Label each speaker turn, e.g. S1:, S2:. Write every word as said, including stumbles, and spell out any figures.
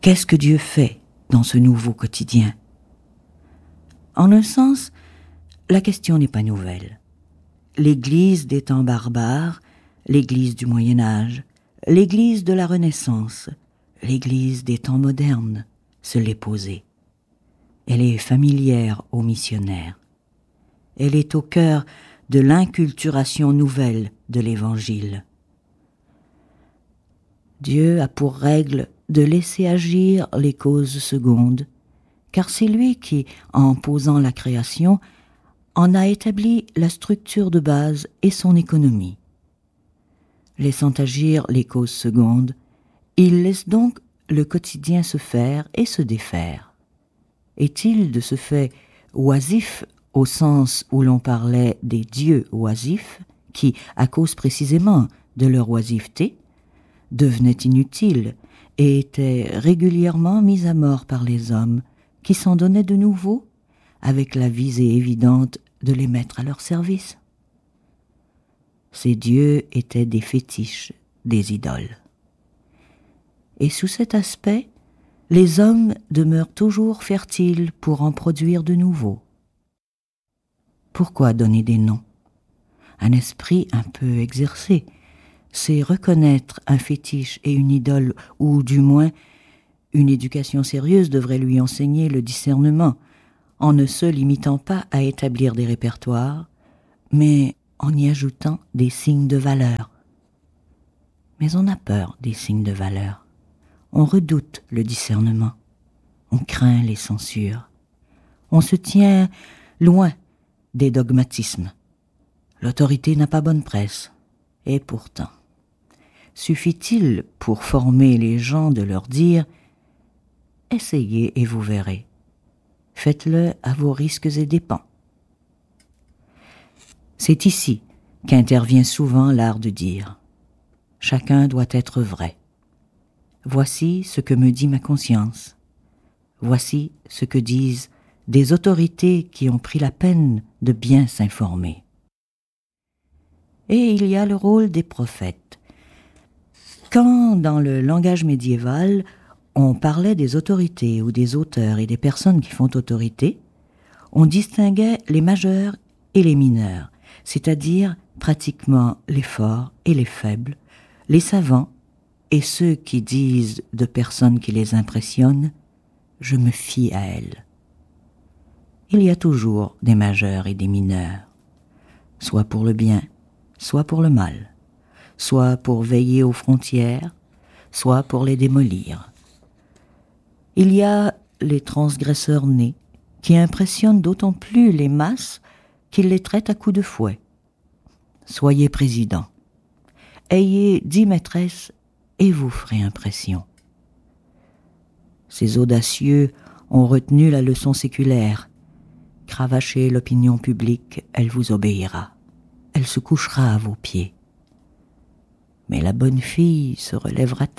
S1: Qu'est-ce que Dieu fait dans ce nouveau quotidien? En un sens, la question n'est pas nouvelle. L'Église des temps barbares, l'Église du Moyen-Âge, l'Église de la Renaissance, l'Église des temps modernes se l'est posée. Elle est familière aux missionnaires. Elle est au cœur de l'inculturation nouvelle de l'Évangile. Dieu a pour règle de laisser agir les causes secondes, car c'est lui qui, en posant la création, en a établi la structure de base et son économie. Laissant agir les causes secondes, il laisse donc le quotidien se faire et se défaire. Est-il de ce fait oisif au sens où l'on parlait des dieux oisifs, qui, à cause précisément de leur oisiveté, devenaient inutiles et étaient régulièrement mis à mort par les hommes, qui s'en donnaient de nouveau, avec la visée évidente de les mettre à leur service? Ces dieux étaient des fétiches, des idoles. Et sous cet aspect, les hommes demeurent toujours fertiles pour en produire de nouveaux. Pourquoi donner des noms? Un esprit un peu exercé, c'est reconnaître un fétiche et une idole, ou du moins, une éducation sérieuse devrait lui enseigner le discernement, en ne se limitant pas à établir des répertoires, mais en y ajoutant des signes de valeur. Mais on a peur des signes de valeur. On redoute le discernement. On craint les censures. On se tient loin des dogmatismes. L'autorité n'a pas bonne presse. Et pourtant, suffit-il pour former les gens de leur dire « Essayez et vous verrez. Faites-le à vos risques et dépens. » C'est ici qu'intervient souvent l'art de dire « Chacun doit être vrai. Voici ce que me dit ma conscience. Voici ce que disent des autorités qui ont pris la peine de bien s'informer. » Et il y a le rôle des prophètes. Quand, dans le langage médiéval, on parlait des autorités ou des auteurs et des personnes qui font autorité, on distinguait les majeurs et les mineurs, c'est-à-dire pratiquement les forts et les faibles, les savants et ceux qui disent de personnes qui les impressionnent « je me fie à elles ». Il y a toujours des majeurs et des mineurs, soit pour le bien, soit pour le mal, soit pour veiller aux frontières, soit pour les démolir. Il y a les transgresseurs nés qui impressionnent d'autant plus les masses qu'ils les traitent à coups de fouet. Soyez président, ayez dix maîtresses et vous ferez impression. Ces audacieux ont retenu la leçon séculaire. Cravachez l'opinion publique, elle vous obéira. Elle se couchera à vos pieds. Mais la bonne fille se relèvera-t-elle ?